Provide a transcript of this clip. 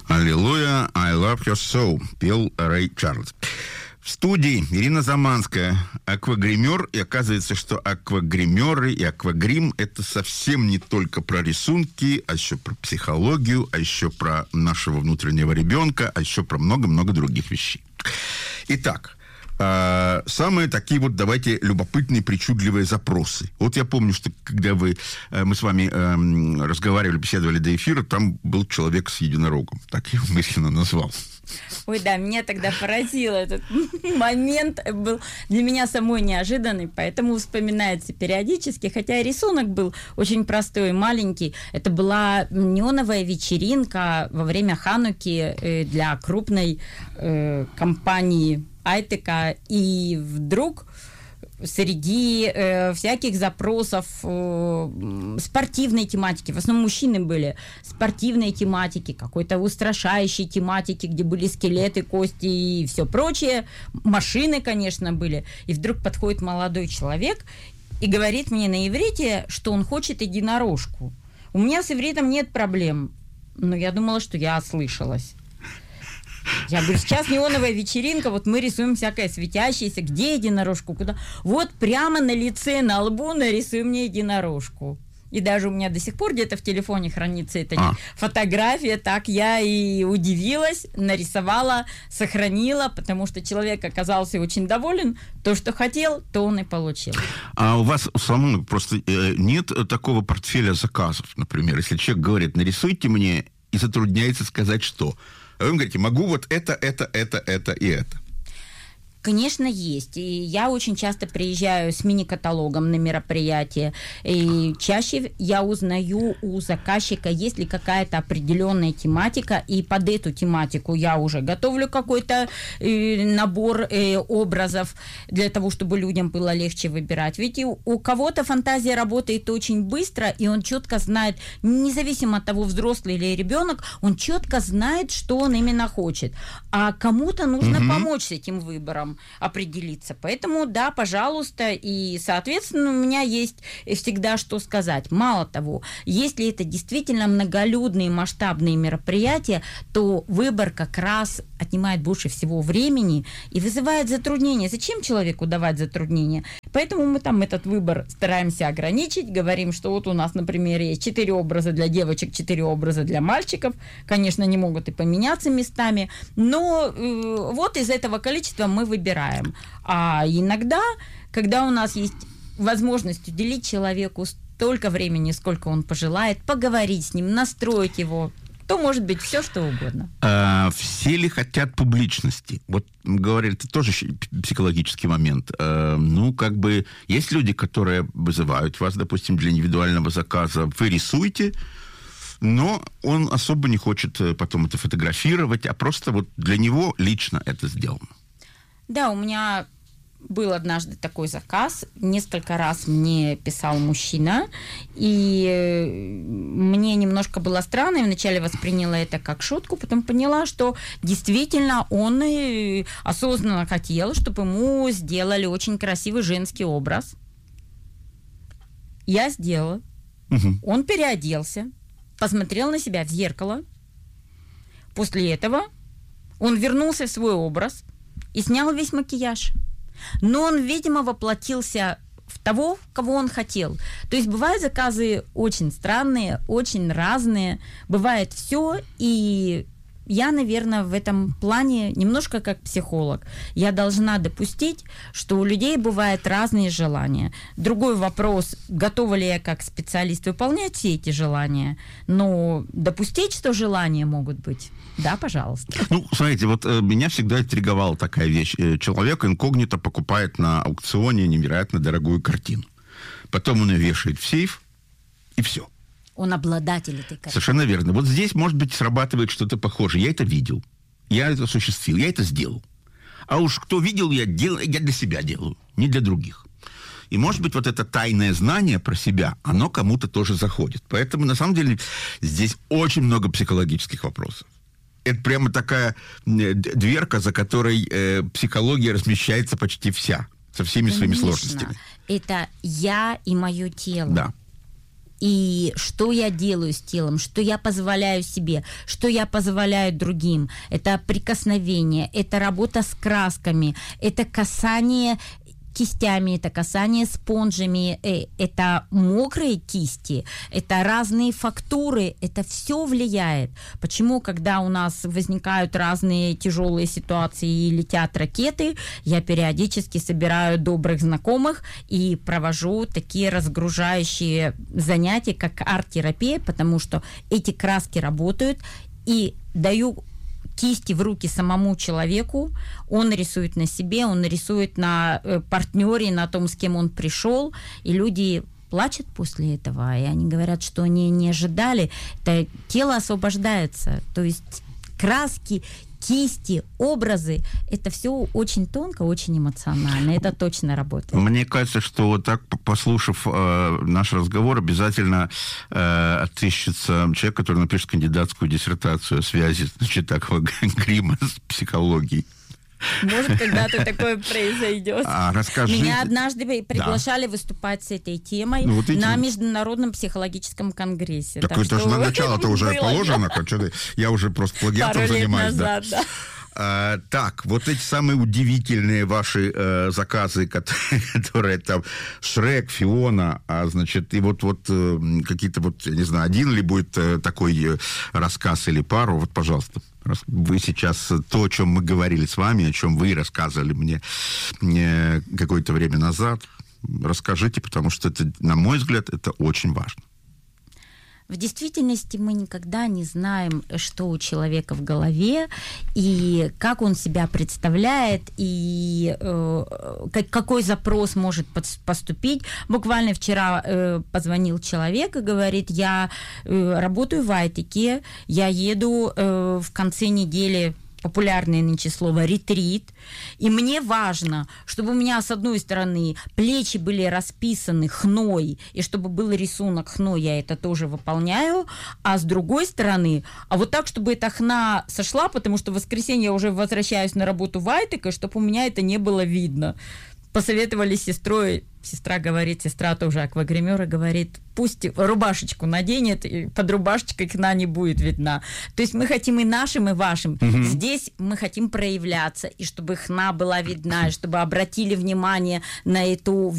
Аллилуйя, I love your soul, пел Рэй Чарльз. В студии Ирина Заманская, аквагример, и оказывается, что аквагримеры и аквагрим — это совсем не только про рисунки, а еще про психологию, а еще про нашего внутреннего ребенка, а еще про много-много других вещей. Итак, самые такие вот, давайте, любопытные, причудливые запросы. Вот я помню, что когда мы с вами разговаривали, беседовали до эфира, там был человек с единорогом. Так я его мысленно назвал. Ой, да, меня тогда поразило этот момент. Был для меня самой неожиданный, поэтому вспоминается периодически. Хотя рисунок был очень простой, маленький. Это была неоновая вечеринка во время Хануки для крупной компании Айтека. И вдруг среди всяких запросов спортивной тематики, в основном мужчины были, спортивной тематики, какой-то устрашающей тематики, где были скелеты, кости и все прочее, машины, конечно, были. И вдруг подходит молодой человек и говорит мне на иврите, что он хочет единорожку. У меня с ивритом нет проблем, но я думала, что я ослышалась. Я говорю, сейчас неоновая вечеринка, вот мы рисуем всякое светящееся. Где единорожку? Куда? Вот прямо на лице, на лбу нарисуй мне единорожку. И даже у меня до сих пор где-то в телефоне хранится эта фотография. Так я и удивилась, нарисовала, сохранила, потому что человек оказался очень доволен. То, что хотел, то он и получил. А у вас самому просто нет такого портфеля заказов, например? Если человек говорит, нарисуйте мне, и затрудняется сказать, что... А вы говорите, могу вот это и это. Конечно, есть. И я очень часто приезжаю с мини-каталогом на мероприятие. И чаще я узнаю у заказчика, есть ли какая-то определенная тематика, и под эту тематику я уже готовлю какой-то набор образов для того, чтобы людям было легче выбирать. Ведь у кого-то фантазия работает очень быстро, и он четко знает, независимо от того, взрослый или ребенок, он четко знает, что он именно хочет. А кому-то нужно помочь с этим выбором определиться. Поэтому, да, пожалуйста, и, соответственно, у меня есть всегда что сказать. Мало того, если это действительно многолюдные масштабные мероприятия, то выбор как раз отнимает больше всего времени и вызывает затруднения. Зачем человеку давать затруднения? Поэтому мы там этот выбор стараемся ограничить, говорим, что вот у нас, например, есть 4 образа для девочек, 4 образа для мальчиков. Конечно, они могут и поменяться местами, но вот из этого количества мы выбираем. А иногда, когда у нас есть возможность уделить человеку столько времени, сколько он пожелает, поговорить с ним, настроить его, то может быть все, что угодно. Все ли хотят публичности? Вот говорили, это тоже психологический момент. Есть люди, которые вызывают вас, допустим, для индивидуального заказа. Вы рисуете, но он особо не хочет потом это фотографировать, а просто вот для него лично это сделано. Да, у меня был однажды такой заказ. Несколько раз мне писал мужчина, и мне немножко было странно. Я вначале восприняла это как шутку, потом поняла, что действительно он осознанно хотел, чтобы ему сделали очень красивый женский образ. Я сделала. Он переоделся, посмотрел на себя в зеркало. После этого он вернулся в свой образ и снял весь макияж. Но он, видимо, воплотился в того, кого он хотел. То есть бывают заказы очень странные, очень разные. Бывает все, и я, наверное, в этом плане немножко как психолог. Я должна допустить, что у людей бывают разные желания. Другой вопрос, готова ли я как специалист выполнять все эти желания, но допустить, что желания могут быть, да, пожалуйста. Смотрите, вот меня всегда интриговала такая вещь. Человек инкогнито покупает на аукционе невероятно дорогую картину. Потом он ее вешает в сейф, и все. Он обладатель этой картины. Совершенно верно. Вот здесь, может быть, срабатывает что-то похожее. Я это видел, я это осуществил, я это сделал. А уж кто видел, я для себя делаю, не для других. И, может быть, вот это тайное знание про себя, оно кому-то тоже заходит. Поэтому, на самом деле, здесь очень много психологических вопросов. Это прямо такая дверка, за которой психология размещается почти вся, со всеми своими сложностями. Это я и мое тело. Да. И что я делаю с телом, что я позволяю себе, что я позволяю другим. Это прикосновение, это работа с красками, это касание кистями, это касание спонжами, это мокрые кисти, это разные фактуры, это все влияет. Почему, когда у нас возникают разные тяжелые ситуации и летят ракеты, я периодически собираю добрых знакомых и провожу такие разгружающие занятия, как арт-терапия, потому что эти краски работают, и даю кисти в руки самому человеку, он рисует на себе, он рисует на партнере, на том, с кем он пришел, и люди плачут после этого, и они говорят, что они не ожидали. Это тело освобождается, то есть краски, кисти, образы, это все очень тонко, очень эмоционально. Это точно работает. Мне кажется, что вот так, послушав наш разговор, обязательно отыщется человек, который напишет кандидатскую диссертацию о связи, значит, аквагрима с психологией. Может, когда-то такое произойдет. Расскажите. Меня однажды приглашали выступать с этой темой на Международном психологическом конгрессе. Так это же на начало-то уже положено. Я уже просто плагиатом занимаюсь. Пару лет назад, да. Так, вот эти самые удивительные ваши заказы, которые там Шрек, Фиона, значит, и вот какие-то вот, я не знаю, один ли будет такой рассказ или пару, вот, пожалуйста. Вы сейчас то, о чем мы говорили с вами, о чем вы рассказывали мне какое-то время назад, расскажите, потому что это, на мой взгляд, это очень важно. В действительности мы никогда не знаем, что у человека в голове, и как он себя представляет, и какой запрос может поступить. Буквально вчера позвонил человек и говорит, я работаю в Айтике, я еду в конце недели, популярное нынче слово ретрит, и мне важно, чтобы у меня с одной стороны плечи были расписаны хной, и чтобы был рисунок хной, я это тоже выполняю, а с другой стороны, а вот так, чтобы эта хна сошла, потому что в воскресенье я уже возвращаюсь на работу в Айтик, чтобы у меня это не было видно. Посоветовали с сестрой, сестра тоже аквагримера, говорит, пусть рубашечку наденет, и под рубашечкой хна не будет видна. То есть мы хотим и нашим, и вашим. Здесь мы хотим проявляться, и чтобы хна была видна, и чтобы обратили внимание на эту